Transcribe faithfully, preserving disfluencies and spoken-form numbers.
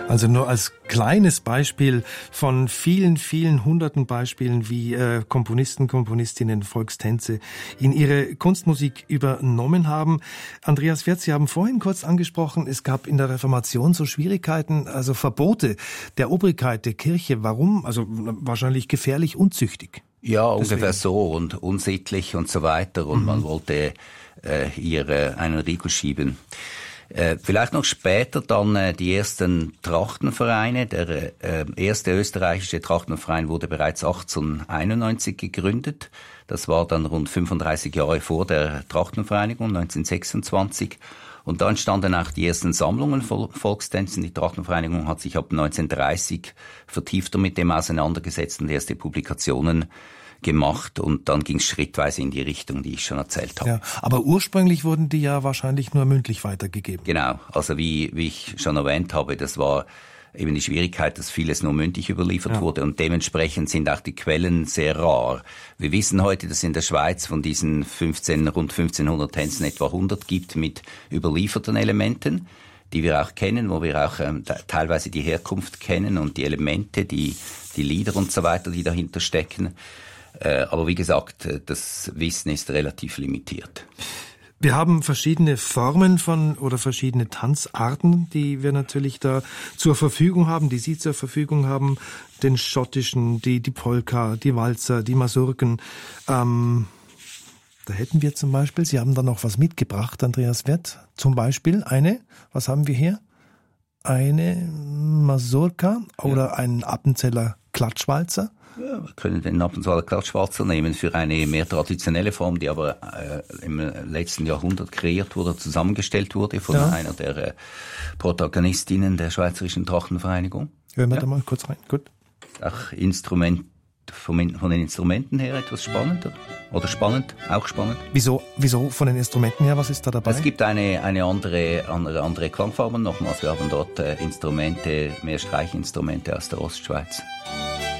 Also nur als kleines Beispiel von vielen, vielen hunderten Beispielen, wie äh, Komponisten, Komponistinnen Volkstänze in ihre Kunstmusik übernommen haben. Andreas Wirth, Sie haben vorhin kurz angesprochen, es gab in der Reformation so Schwierigkeiten, also Verbote der Obrigkeit, der Kirche. Warum? Also wahrscheinlich gefährlich, unzüchtig. Ja, ungefähr so und unsittlich und so weiter. Und mhm. man wollte äh, ihr äh, einen Riegel schieben. Äh, vielleicht noch später dann äh, die ersten Trachtenvereine. Der äh, erste österreichische Trachtenverein wurde bereits achtzehnhunderteinundneunzig gegründet. Das war dann rund fünfunddreißig Jahre vor der Trachtenvereinigung, neunzehnhundertsechsundzwanzig. Und da entstanden auch die ersten Sammlungen von Volkstänzen. Die Trachtenvereinigung hat sich ab neunzehnhundertdreißig vertiefter mit dem auseinandergesetzt und erste Publikationen gemacht, und dann ging es schrittweise in die Richtung, die ich schon erzählt habe. Ja, aber ursprünglich wurden die ja wahrscheinlich nur mündlich weitergegeben. Genau, also wie, wie ich schon erwähnt habe, das war eben die Schwierigkeit, dass vieles nur mündlich überliefert ja. wurde, und dementsprechend sind auch die Quellen sehr rar. Wir wissen heute, dass in der Schweiz von diesen fünfzehn, rund fünfzehnhundert Tänzen etwa hundert gibt mit überlieferten Elementen, die wir auch kennen, wo wir auch ähm, teilweise die Herkunft kennen und die Elemente, die, die Lieder und so weiter, die dahinter stecken. Aber wie gesagt, das Wissen ist relativ limitiert. Wir haben verschiedene Formen von oder verschiedene Tanzarten, die wir natürlich da zur Verfügung haben, die Sie zur Verfügung haben. Den schottischen, die, die Polka, die Walzer, die Masurken. Ähm, da hätten wir zum Beispiel, Sie haben da noch was mitgebracht, Andreas Wirth. Zum Beispiel eine, was haben wir hier? Eine Masurka oder ja. einen Appenzeller Klatschwalzer. Ja, wir können den Appenzeller Klatschwalzer nehmen für eine mehr traditionelle Form, die aber äh, im letzten Jahrhundert kreiert wurde, zusammengestellt wurde von ja. einer der äh, Protagonistinnen der Schweizerischen Trachtenvereinigung. Hören wir ja. da mal kurz rein. Gut. Auch Instrument, von, von den Instrumenten her etwas spannender. Oder spannend, auch spannend. Wieso, wieso von den Instrumenten her, was ist da dabei? Es gibt eine, eine andere, andere, andere Klangfarben nochmals. Wir haben dort äh, Instrumente, mehr Streichinstrumente aus der Ostschweiz.